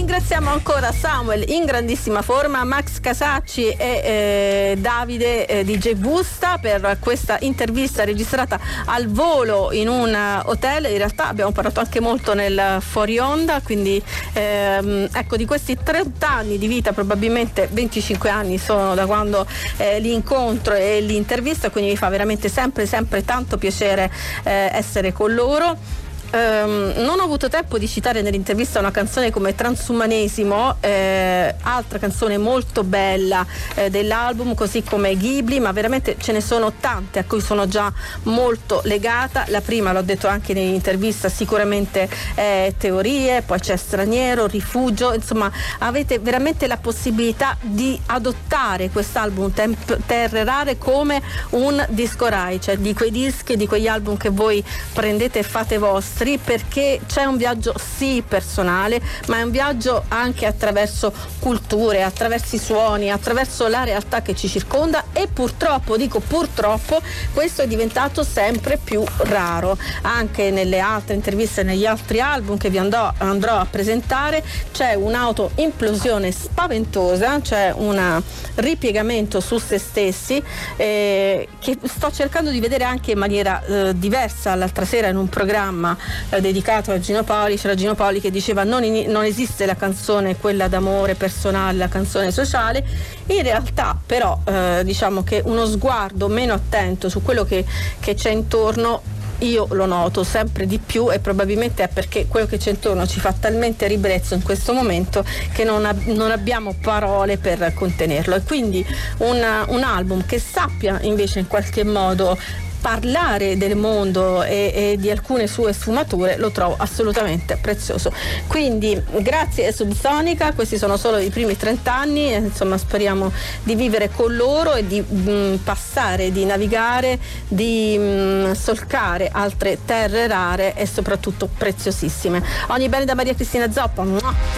ringraziamo ancora Samuel in grandissima forma, Max Casacci e Davide DJ Busta per questa intervista registrata al volo in un hotel. In realtà abbiamo parlato anche molto nel fuori onda, quindi ecco, di questi 30 anni di vita probabilmente 25 anni sono da quando l'incontro e l'intervista, quindi mi fa veramente sempre tanto piacere essere con loro. Non ho avuto tempo di citare nell'intervista una canzone come Transumanesimo, altra canzone molto bella dell'album, così come Ghibli, ma veramente ce ne sono tante a cui sono già molto legata. La prima, l'ho detto anche nell'intervista, sicuramente Teorie, poi c'è Straniero, Rifugio, insomma avete veramente la possibilità di adottare quest'album Terre Rare come un disco Rai, cioè di quei dischi, di quegli album che voi prendete e fate vostri, perché c'è un viaggio sì personale, ma è un viaggio anche attraverso culture, attraverso i suoni, attraverso la realtà che ci circonda, e purtroppo, dico purtroppo, questo è diventato sempre più raro. Anche nelle altre interviste, negli altri album che vi andrò a presentare, c'è un'autoimplosione spaventosa, c'è un ripiegamento su se stessi che sto cercando di vedere anche in maniera diversa. L'altra sera in un programma dedicato a Gino Paoli, c'era Gino Paoli che diceva non esiste la canzone quella d'amore personale, la canzone sociale. In realtà però diciamo che uno sguardo meno attento su quello che c'è intorno io lo noto sempre di più, e probabilmente è perché quello che c'è intorno ci fa talmente ribrezzo in questo momento che non abbiamo parole per contenerlo. E quindi un album che sappia invece in qualche modo parlare del mondo e di alcune sue sfumature lo trovo assolutamente prezioso. Quindi grazie Subsonica, questi sono solo i primi 30 anni, insomma speriamo di vivere con loro e di passare, di navigare, di solcare altre terre rare e soprattutto preziosissime. Ogni bene da Maria Cristina Zoppa.